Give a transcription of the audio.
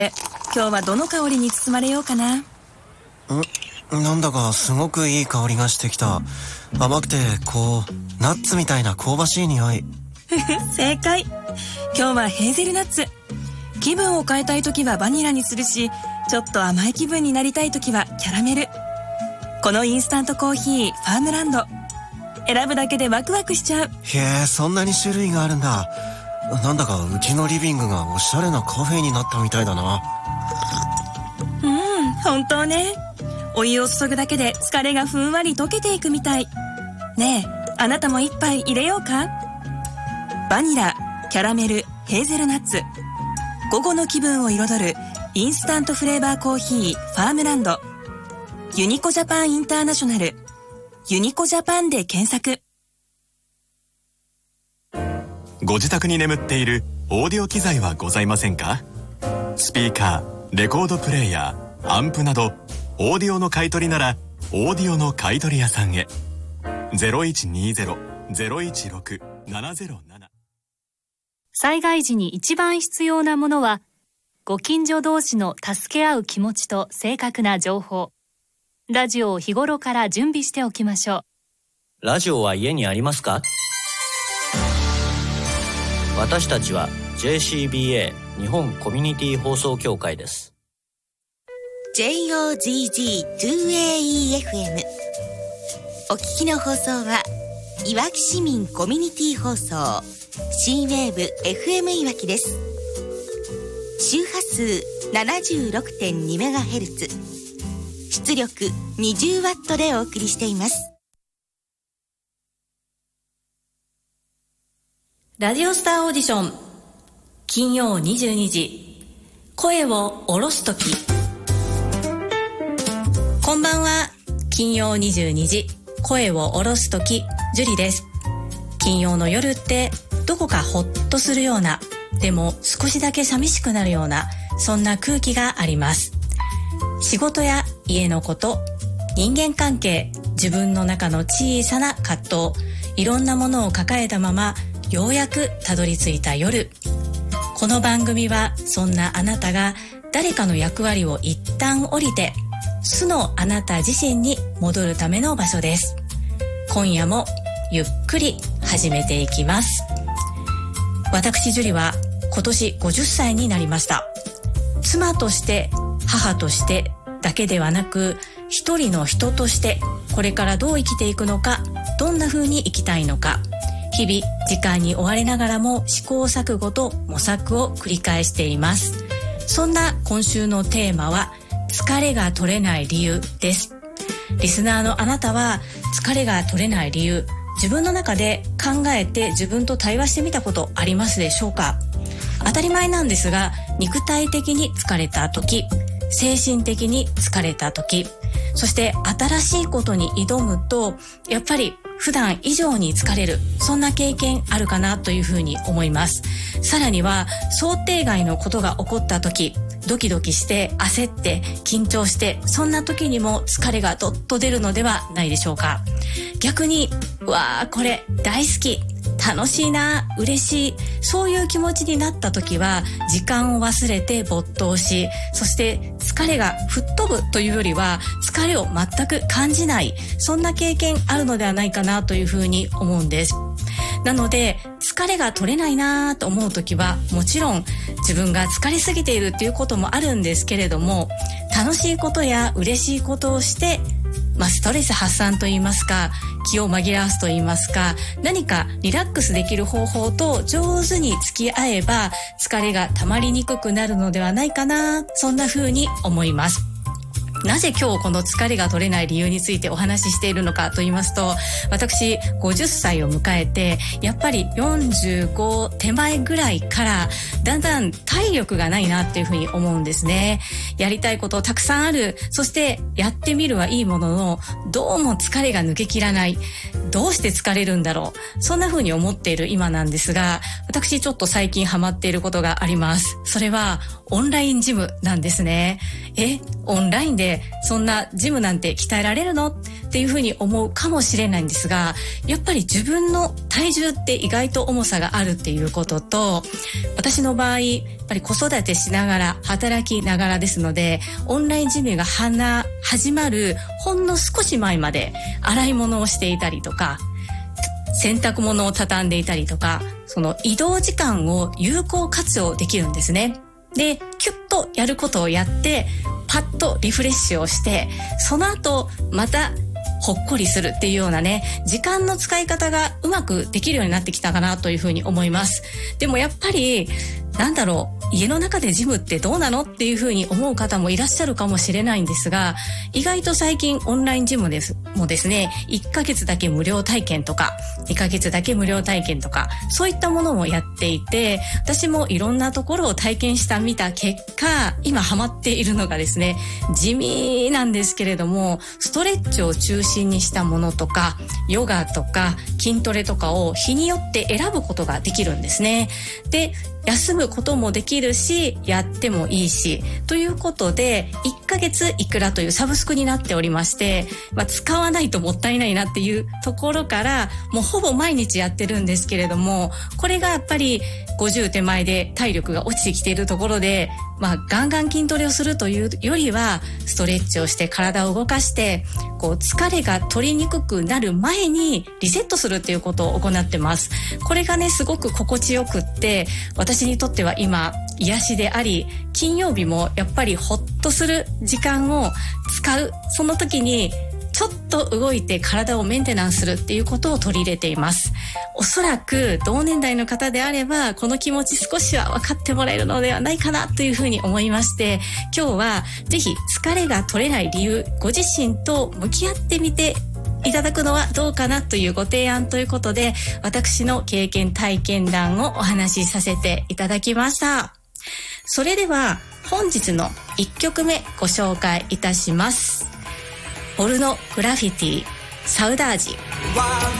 今日はどの香りに包まれようかな。 なんだかすごくいい香りがしてきた。甘くてナッツみたいな香ばしい匂い。 正解。今日はヘーゼルナッツ。気分を変えたい時はバニラにするし、ちょっと甘い気分になりたい時はキャラメル。このインスタントコーヒーファームランド、選ぶだけでワクワクしちゃう。 へえ、そんなに種類があるんだ。なんだかうちのリビングがおしゃれなカフェになったみたいだな。 本当ね。お湯を注ぐだけで疲れがふんわり溶けていくみたい。ねえ、あなたも一杯入れようか。バニラ、キャラメル、ヘーゼルナッツ。午後の気分を彩るインスタントフレーバーコーヒーファームランド。ユニコジャパンインターナショナル、ユニコジャパンで検索。 ご自宅に眠っているオーディオ機材はございませんか？スピーカー、レコードプレーヤー、アンプなどオーディオの買い取りならオーディオの買い取り屋さんへ。 0120-016-707。 災害時に一番必要なものは、ご近所同士の助け合う気持ちと正確な情報。ラジオを日頃から準備しておきましょう。 ラジオは家にありますか？私たちは JCBA 日本コミュニティ放送協会です。 JOZZ2AEFM お聞きの放送はいわき市民コミュニティ放送 C ウェーブ FM いわきです。周波数 76.2MHz、 出力 20W でお送りしています。 ラジオスターオーディション、金曜22時、声を下ろすとき。こんばんは。金曜22時、声を下ろすとき、ジュリです。金曜の夜ってどこかほっとするような、でも少しだけ寂しくなるような、そんな空気があります。仕事や家のこと、人間関係、自分の中の小さな葛藤、いろんなものを抱えたままようやくたどり着いた夜。この番組はそんなあなたが誰かの役割を一旦降りて素のあなた自身に戻るための場所です。今夜もゆっくり始めていきます。私ジュリは今年50歳になりました。妻として母としてだけではなく、一人の人としてこれからどう生きていくのか、どんな風に生きたいのか、日々時間に追われながらも試行錯誤と模索を繰り返しています。そんな今週のテーマは、疲れが取れない理由です。リスナーのあなたは疲れが取れない理由、自分の中で考えて自分と対話してみたことありますでしょうか？当たり前なんですが、肉体的に疲れた時、精神的に疲れた時、そして新しいことに挑むとやっぱり普段以上に疲れる、そんな経験あるかなというふうに思います。さらには想定外のことが起こった時、ドキドキして焦って緊張して、そんな時にも疲れがどっと出るのではないでしょうか。逆にわーこれ大好き、楽しいな、嬉しい、そういう気持ちになった時は時間を忘れて没頭し、そして疲れが吹っ飛ぶというよりは疲れを全く感じない、そんな経験あるのではないかなというふうに思うんです。なので疲れが取れないなと思う時は、もちろん自分が疲れすぎているっていうこともあるんですけれども、楽しいことや嬉しいことをしてストレス発散といいますか、気を紛らわすといいますか、何かリラックスできる方法と上手に付き合えば疲れが溜まりにくくなるのではないかな、そんな風に思います。なぜ今日この疲れが取れない理由についてお話ししているのかと言いますと、私50歳を迎えて、やっぱり45手前ぐらいからだんだん体力がないなっていうふうに思うんですね。やりたいことたくさんある、そしてやってみるはいいものの、どうも疲れが抜けきらない、どうして疲れるんだろう、そんなふうに思っている今なんですが、私ちょっと最近ハマっていることがあります。それはオンラインジムなんですね。 オンラインでそんなジムなんて鍛えられるのっていうふうに思うかもしれないんですが、やっぱり自分の体重って意外と重さがあるっていうことと、私の場合やっぱり子育てしながら働きながらですので、オンラインジムが始まるほんの少し前まで洗い物をしていたりとか、洗濯物を畳んでいたりとか、その移動時間を有効活用できるんですね。で、キュッとやることをやってパッとリフレッシュをして、その後またほっこりするっていうようなね、時間の使い方がうまくできるようになってきたかなというふうに思います。でもやっぱり家の中でジムってどうなのっていうふうに思う方もいらっしゃるかもしれないんですが、意外と最近オンラインジムもですね、1ヶ月だけ無料体験とか2ヶ月だけ無料体験とか、そういったものもやっていて、私もいろんなところを体験見た結果、今ハマっているのがですね、地味なんですけれども、ストレッチを中心にしたものとか、ヨガとか筋トレとかを日によって選ぶことができるんですね。で、休むこともできるし、やってもいいし、ということで、1ヶ月いくらというサブスクになっておりまして、使わないともったいないなっていうところから、もうほぼ毎日やってるんですけれども、これがやっぱり50手前で体力が落ちてきているところで、ガンガン筋トレをするというよりは、ストレッチをして体を動かして、疲れが取りにくくなる前にリセットするっていうことを行ってます。これがね、すごく心地よくって、私にとっては今癒しであり、金曜日もやっぱりほっとする時間を使う、その時にちょっと動いて体をメンテナンスするっていうことを取り入れています。おそらく同年代の方であれば、この気持ち少しは分かってもらえるのではないかなというふうに思いまして、今日はぜひ疲れが取れない理由、ご自身と向き合ってみていただくのはどうかなというご提案ということで、私の経験体験談をお話しさせていただきました。それでは本日の1曲目ご紹介いたします。ポルノグラフィティ、サウダージ。